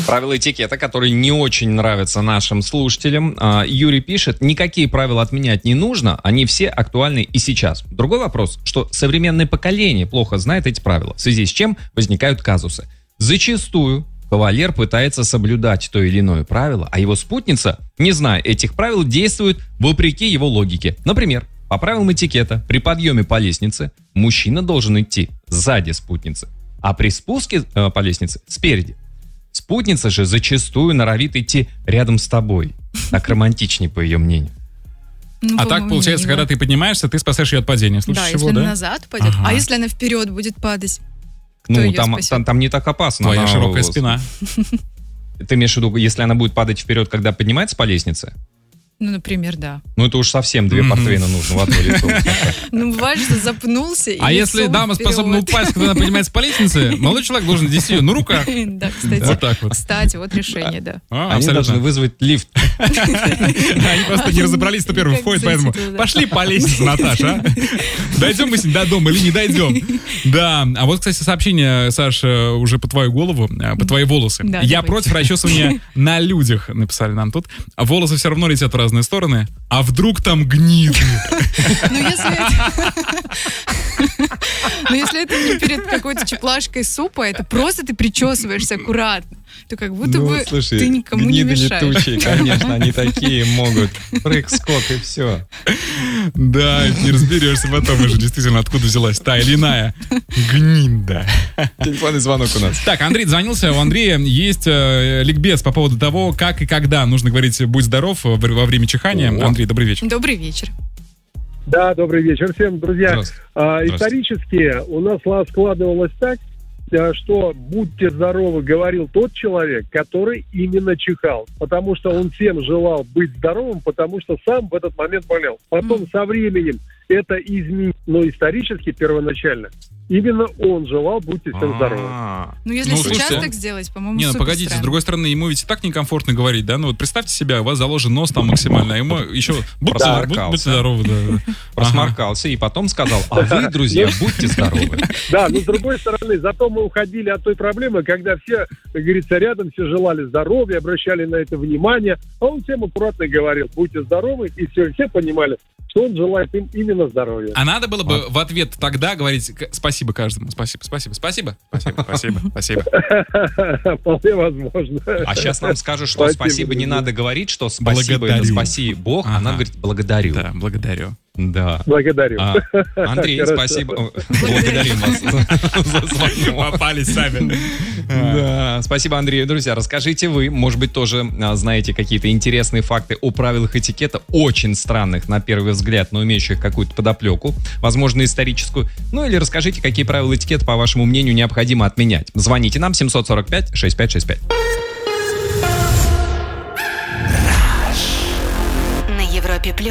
Правила этикета, которые не очень нравятся нашим слушателям. Юрий пишет, никакие правила отменять не нужно, они все актуальны и сейчас. Другой вопрос, что современное поколение плохо знает эти правила, в связи с чем возникают казусы. Зачастую кавалер пытается соблюдать то или иное правило, а его спутница, не зная этих правил, действует вопреки его логике. Например, по правилам этикета, при подъеме по лестнице мужчина должен идти сзади спутницы, а при спуске по лестнице спереди. Спутница же зачастую норовит идти рядом с тобой. Так романтичнее, по ее мнению. А так, получается, когда ты поднимаешься, ты спасаешь ее от падения. В случае чего, если она назад упадет. Ага. А если она вперед будет падать? Ну, там не так опасно. Твоя широкая спина. Ты имеешь в виду, если она будет падать вперед, когда поднимается по лестнице? Ну, например, да. Ну, это уж совсем 2 портвейна нужно в одно лицо. Ну, бывает, что запнулся и а если дама способна упасть, когда она поднимается по лестнице, молодой человек должен нести ее на руках. Да, кстати. Вот так вот. Кстати, вот решение, да. Они должны вызвать лифт. Они просто не разобрались, кто первый входит, поэтому пошли по лестнице, Наташа. Дойдем мы с ним до дома или не дойдем? Да. А вот, кстати, сообщение, Саша, уже по твою голову, по твои волосы. Я против расчесывания на людях, написали нам тут. Волосы все равно летят в разные стороны. А вдруг там гниды? Ну, если это не перед какой-то чеплашкой супа, это просто ты причесываешься аккуратно, то как будто бы ты никому не мешаешь. Гниды летучие, конечно, они такие могут. Прыг-скок и все. Да, не разберешься потом уже действительно, откуда взялась та или иная гнида. Телефонный звонок у нас. Так, Андрей дозвонился. У Андрея есть ликбез по поводу того, как и когда нужно говорить «будь здоров» во время чихания. Андрей, добрый вечер. Добрый вечер. Да, добрый вечер всем, друзья. Исторически у нас складывалось так, что «будьте здоровы» говорил тот человек, который именно чихал. Потому что он всем желал быть здоровым, потому что сам в этот момент болел. Потом со временем это изменилось, но исторически первоначально именно он желал «будьте всем здоровы». Ну, если сейчас так сделать, по-моему, не, ну погодите, странно. с другой стороны, ему ведь и так некомфортно говорить, да? Ну вот представьте себя, у вас заложен нос там максимально, а ему еще будьте здоровы. Да. Просморкался и потом сказал, а вы, друзья, будьте здоровы. Да, но с другой стороны, зато мы уходили от той проблемы, когда все, как говорится, рядом, все желали здоровья, обращали на это внимание, а он всем аккуратно говорил, будьте здоровы, и все понимали, что он желает им именно здоровья. А надо было бы в ответ тогда говорить спасибо каждому. Спасибо. Вполне возможно. А сейчас нам скажут, что спасибо не надо говорить, что спасибо это спаси Бог, а надо говорить благодарю. Да, благодарю. Да. Благодарю. Андрей, спасибо. Благодарим вас за звонок. Попались сами. Да, спасибо, Андрей. Друзья, расскажите вы, может быть, тоже знаете какие-то интересные факты о правилах этикета, очень странных на первый взгляд, но имеющих какую-то подоплеку, возможно, историческую. Ну или расскажите, какие правила этикета, по вашему мнению, необходимо отменять. Звоните нам 745-6565. На Европе+.